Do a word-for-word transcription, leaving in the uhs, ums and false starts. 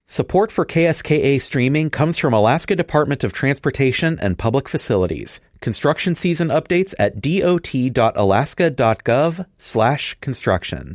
Support for K S K A streaming comes from Alaska Department of Transportation and Public Facilities. Construction season updates at dot.alaska.gov slash construction.